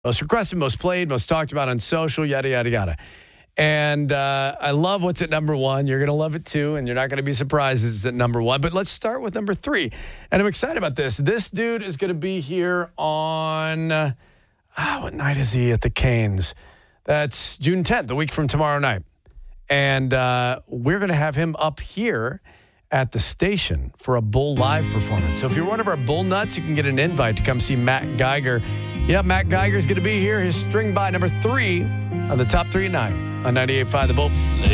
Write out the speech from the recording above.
Most requested, most played, most talked about on social, yada, yada, yada. And I love what's at number one. You're going to love it too, and you're not going to be surprised it's at number one. But let's start with number three. And I'm excited about this. This dude is going to be here on, what night is he at the Canes? That's June 10th, a week from tomorrow night. And we're going to have him up here at the station for a Bull Live performance. So if you're one of our Bull Nuts, you can get an invite to come see Matt Geiger. Yeah, Matt Geiger's going to be here. His string by number 3 on the top 3 at 9 on 98.5 The Bull.